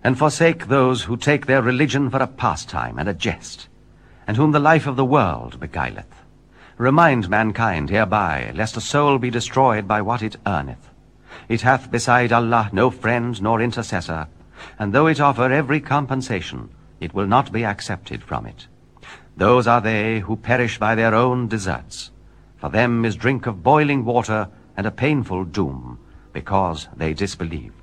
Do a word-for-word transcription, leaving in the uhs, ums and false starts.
and forsake those who take their religion for a pastime and a jest, and whom the life of the world beguileth. Remind mankind hereby, lest a soul be destroyed by what it earneth. It hath beside Allah no friend nor intercessor, and though it offer every compensation, it will not be accepted from it. Those are they who perish by their own deserts. For them is drink of boiling water and a painful doom, because they disbelieved.